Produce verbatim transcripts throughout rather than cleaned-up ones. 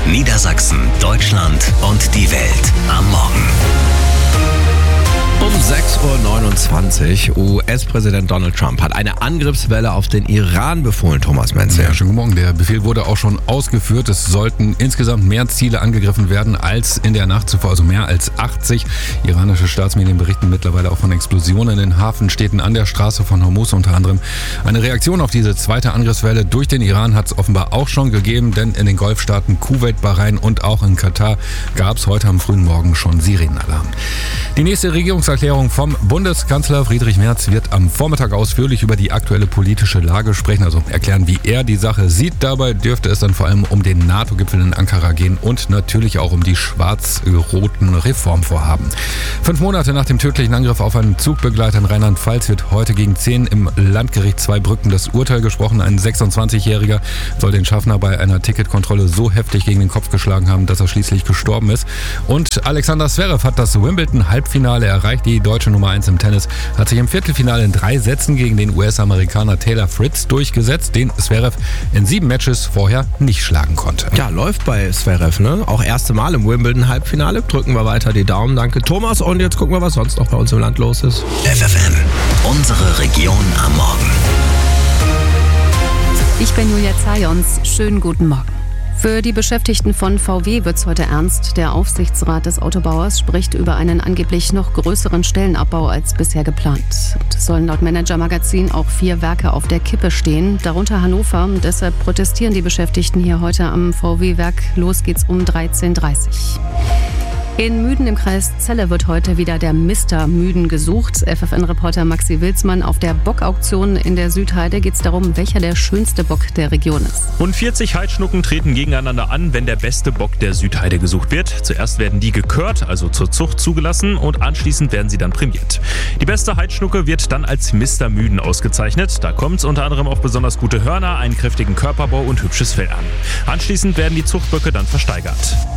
Niedersachsen, Deutschland und die Welt am Morgen. Um sechs Uhr neunundzwanzig, U S-Präsident Donald Trump hat eine Angriffswelle auf den Iran befohlen, Thomas Menzel. Ja, schönen guten Morgen. Der Befehl wurde auch schon ausgeführt. Es sollten insgesamt mehr Ziele angegriffen werden als in der Nacht zuvor, also mehr als achtzig. Iranische Staatsmedien berichten mittlerweile auch von Explosionen in den Hafenstädten an der Straße von Hormuz unter anderem. Eine Reaktion auf diese zweite Angriffswelle durch den Iran hat es offenbar auch schon gegeben, denn in den Golfstaaten Kuwait, Bahrain und auch in Katar gab es heute am frühen Morgen schon Sirenenalarm. Die nächste Regierungserklärung vom Bundeskanzler Friedrich Merz wird am Vormittag ausführlich über die aktuelle politische Lage sprechen, also erklären, wie er die Sache sieht. Dabei dürfte es dann vor allem um den NATO-Gipfel in Ankara gehen und natürlich auch um die schwarz-roten Reformvorhaben. Fünf Monate nach dem tödlichen Angriff auf einen Zugbegleiter in Rheinland-Pfalz wird heute gegen zehn im Landgericht Zweibrücken das Urteil gesprochen. Ein sechsundzwanzigjähriger soll den Schaffner bei einer Ticketkontrolle so heftig gegen den Kopf geschlagen haben, dass er schließlich gestorben ist. Und Alexander Zverev hat das Wimbledon-Halbfinale erreicht. Die deutsche Nummer eins im Tennis hat sich im Viertelfinale in drei Sätzen gegen den U S-Amerikaner Taylor Fritz durchgesetzt, den Zverev in sieben Matches vorher nicht schlagen konnte. Ja, läuft bei Zverev, ne? Auch erste Mal im Wimbledon-Halbfinale. Drücken wir weiter die Daumen. Danke, Thomas. Und jetzt gucken wir, was sonst noch bei uns im Land los ist. F F N, unsere Region am Morgen. Ich bin Julia Zajons. Schönen guten Morgen. Für die Beschäftigten von V W wird es heute ernst. Der Aufsichtsrat des Autobauers spricht über einen angeblich noch größeren Stellenabbau als bisher geplant. Es sollen laut Manager Magazin auch vier Werke auf der Kippe stehen, darunter Hannover. Deshalb protestieren die Beschäftigten hier heute am V W-Werk. Los geht's um dreizehn Uhr dreißig. In Müden im Kreis Celle wird heute wieder der Mister Müden gesucht. F F N-Reporter Maxi Wilsmann. Auf der Bockauktion in der Südheide geht es darum, welcher der schönste Bock der Region ist. Rund vierzig Heidschnucken treten gegeneinander an, wenn der beste Bock der Südheide gesucht wird. Zuerst werden die gekürt, also zur Zucht zugelassen, und anschließend werden sie dann prämiert. Die beste Heidschnucke wird dann als Mister Müden ausgezeichnet. Da kommt es unter anderem auf besonders gute Hörner, einen kräftigen Körperbau und hübsches Fell an. Anschließend werden die Zuchtböcke dann versteigert.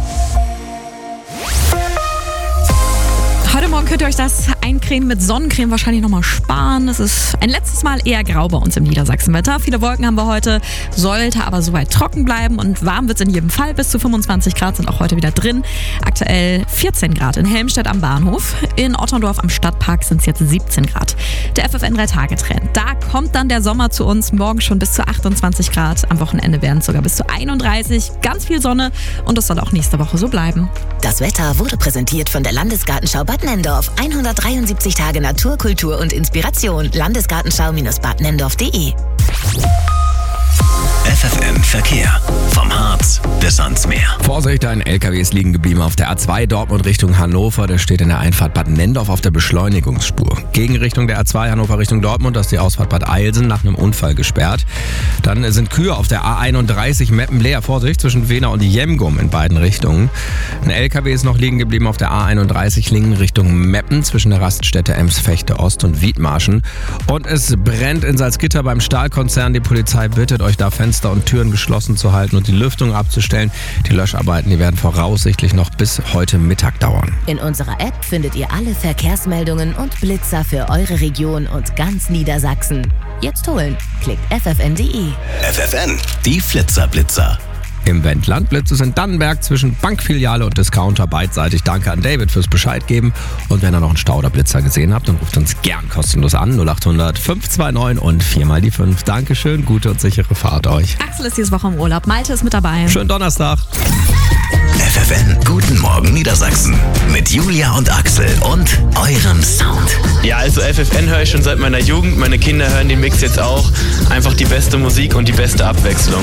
Heute Morgen könnt ihr euch das Eincremen mit Sonnencreme wahrscheinlich nochmal sparen. Es ist ein letztes Mal eher grau bei uns im Niedersachsenwetter. Viele Wolken haben wir heute, sollte aber soweit trocken bleiben und warm wird es in jedem Fall. Bis zu fünfundzwanzig Grad sind auch heute wieder drin. Aktuell vierzehn Grad in Helmstedt am Bahnhof. In Otterndorf am Stadtpark sind es jetzt siebzehn Grad. Der F F N drei Tage Trend. Da kommt dann der Sommer zu uns. Morgen schon bis zu achtundzwanzig Grad. Am Wochenende werden es sogar bis zu einunddreißig. Ganz viel Sonne und das soll auch nächste Woche so bleiben. Das Wetter wurde präsentiert von der Landesgartenschau Bad Nenndorf. hundertdreiundsiebzig Tage Natur, Kultur und Inspiration. Landesgartenschau-bad nenndorf punkt de. F F N Verkehr. Vom Harz bis ans Meer. Vorsicht, ein L K W ist liegen geblieben auf der A zwei Dortmund Richtung Hannover. Der steht in der Einfahrt Bad Nenndorf auf der Beschleunigungsspur. Gegenrichtung der A zwei Hannover Richtung Dortmund, da ist die Ausfahrt Bad Eilsen nach einem Unfall gesperrt. Dann sind Kühe auf der A einunddreißig Meppen leer. Vorsicht, zwischen Wehner und Jemgum in beiden Richtungen. Ein L K W ist noch liegen geblieben auf der A einunddreißig Lingen Richtung Meppen zwischen der Raststätte Ems-Fechte Ost und Wiedmarschen. Und es brennt in Salzgitter beim Stahlkonzern. Die Polizei bittet euch da Fenster und Türen geschlossen zu halten und die Lüftung abzustellen. Die Löscharbeiten, die werden voraussichtlich noch bis heute Mittag dauern. In unserer App findet ihr alle Verkehrsmeldungen und Blitzer für eure Region und ganz Niedersachsen. Jetzt holen. Klickt f f n punkt de. F F N, die Flitzerblitzer. Im Wendland blitzt es in Dannenberg zwischen Bankfiliale und Discounter beidseitig. Danke an David fürs Bescheid geben. Und wenn ihr noch einen Stauderblitzer gesehen habt, dann ruft uns gern kostenlos an. null acht hundert fünf zwei neun und viermal die fünf. Dankeschön, gute und sichere Fahrt euch. Axel ist diese Woche im Urlaub. Malte ist mit dabei. Schönen Donnerstag. F F N, guten Morgen Niedersachsen. Mit Julia und Axel und eurem Sound. Ja, also F F N höre ich schon seit meiner Jugend. Meine Kinder hören den Mix jetzt auch. Einfach die beste Musik und die beste Abwechslung.